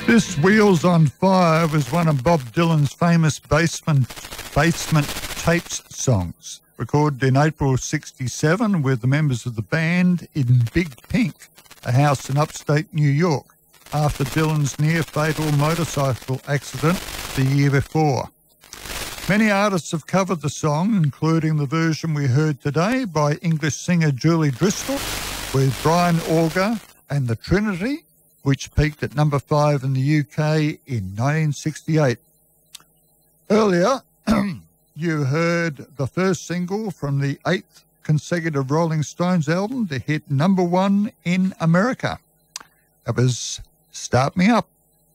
This Wheels on Fire was one of Bob Dylan's famous basement tapes songs, recorded in April '67 with the members of the band in Big Pink, a house in upstate New York, after Dylan's near-fatal motorcycle accident the year before. Many artists have covered the song, including the version we heard today by English singer Julie Driscoll with Brian Auger and the Trinity, which peaked at number 5 in the UK in 1968. Earlier, you heard the first single from the 8th consecutive Rolling Stones album to hit number 1 in America. It was Start Me Up.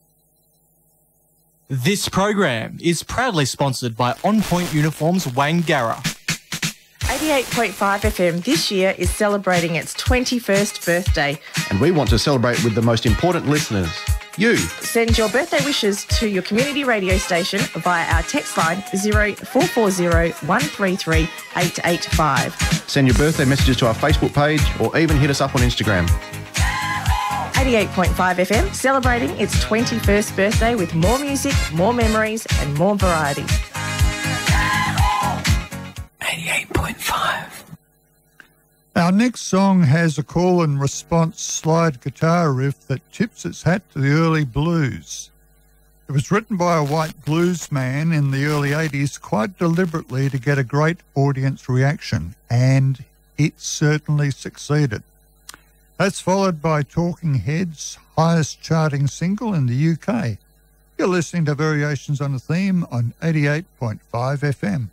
This program is proudly sponsored by On Point Uniforms Wangara. 88.5 FM this year is celebrating its 21st birthday. And we want to celebrate with the most important listeners, you. Send your birthday wishes to your community radio station via our text line 0440 133 885. Send your birthday messages to our Facebook page or even hit us up on Instagram. 88.5 FM, celebrating its 21st birthday with more music, more memories and more variety. 88.5. Our next song has a call and response slide guitar riff that tips its hat to the early blues. It was written by a white blues man in the early 80s quite deliberately to get a great audience reaction, and it certainly succeeded. That's followed by Talking Heads' highest charting single in the UK. You're listening to Variations on a Theme on 88.5 FM.